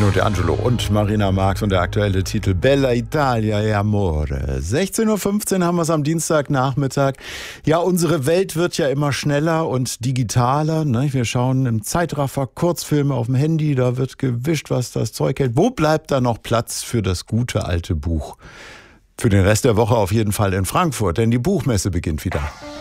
Pino D'Angelo und Marina Marx und der aktuelle Titel Bella Italia e Amore. 16.15 Uhr haben wir es am Dienstagnachmittag. Ja, unsere Welt wird ja immer schneller und digitaler. Ne? Wir schauen im Zeitraffer Kurzfilme auf dem Handy, da wird gewischt, was das Zeug hält. Wo bleibt da noch Platz für das gute alte Buch? Für den Rest der Woche auf jeden Fall in Frankfurt, denn die Buchmesse beginnt wieder.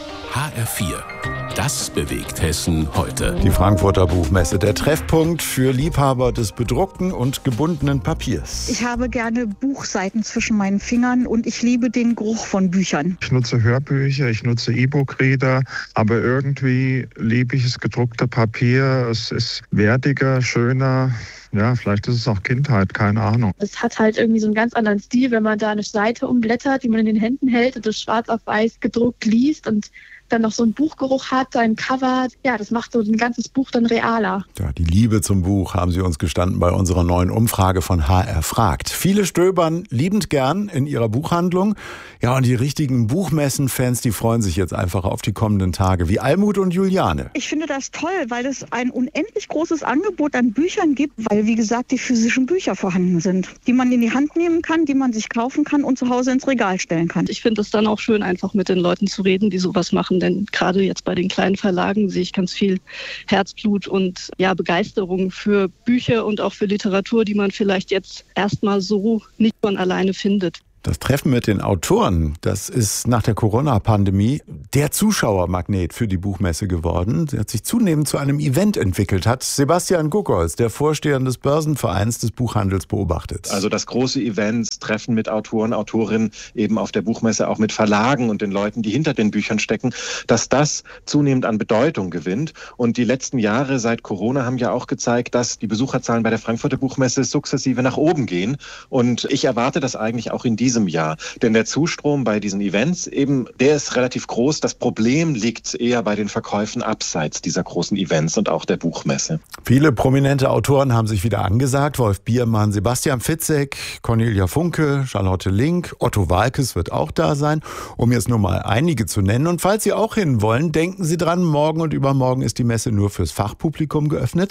HR4, das bewegt Hessen heute. Die Frankfurter Buchmesse, der Treffpunkt für Liebhaber des bedruckten und gebundenen Papiers. Ich habe gerne Buchseiten zwischen meinen Fingern und ich liebe den Geruch von Büchern. Ich nutze Hörbücher, ich nutze E-Book-Reader, aber irgendwie liebe ich das gedruckte Papier. Es ist wertiger, schöner. Ja, vielleicht ist es auch Kindheit, keine Ahnung. Es hat halt irgendwie so einen ganz anderen Stil, wenn man da eine Seite umblättert, die man in den Händen hält und das schwarz auf weiß gedruckt liest und dann noch so einen Buchgeruch hat, ein Cover. Ja, das macht so ein ganzes Buch dann realer. Ja, die Liebe zum Buch haben Sie uns gestanden bei unserer neuen Umfrage von HR fragt. Viele stöbern liebend gern in ihrer Buchhandlung. Ja, und die richtigen Buchmessen-Fans, die freuen sich jetzt einfach auf die kommenden Tage, wie Almut und Juliane. Ich finde das toll, weil es ein unendlich großes Angebot an Büchern gibt, weil, wie gesagt, die physischen Bücher vorhanden sind, die man in die Hand nehmen kann, die man sich kaufen kann und zu Hause ins Regal stellen kann. Ich finde es dann auch schön, einfach mit den Leuten zu reden, die sowas machen. Denn gerade jetzt bei den kleinen Verlagen sehe ich ganz viel Herzblut und Begeisterung für Bücher und auch für Literatur, die man vielleicht jetzt erstmal so nicht von alleine findet. Das Treffen mit den Autoren, das ist nach der Corona-Pandemie der Zuschauermagnet für die Buchmesse geworden. Sie hat sich zunehmend zu einem Event entwickelt, hat Sebastian Guckholz, der Vorsteher des Börsenvereins des Buchhandels, beobachtet. Also das große Event, Treffen mit Autoren, Autorinnen, eben auf der Buchmesse auch mit Verlagen und den Leuten, die hinter den Büchern stecken, dass das zunehmend an Bedeutung gewinnt. Und die letzten Jahre seit Corona haben ja auch gezeigt, dass die Besucherzahlen bei der Frankfurter Buchmesse sukzessive nach oben gehen. Und ich erwarte das eigentlich auch in diesem Jahr. Denn der Zustrom bei diesen Events eben, der ist relativ groß. Das Problem liegt eher bei den Verkäufen abseits dieser großen Events und auch der Buchmesse. Viele prominente Autoren haben sich wieder angesagt. Wolf Biermann, Sebastian Fitzek, Cornelia Funke, Charlotte Link, Otto Waalkes wird auch da sein, um jetzt nur mal einige zu nennen. Und falls Sie auch hin wollen, denken Sie dran, morgen und übermorgen ist die Messe nur fürs Fachpublikum geöffnet.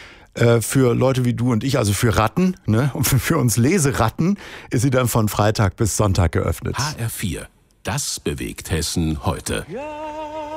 Für Leute wie du und ich, also für Ratten, ne, und für uns Leseratten, ist sie dann von Freitag bis Sonntag geöffnet. HR4, das bewegt Hessen heute. Ja.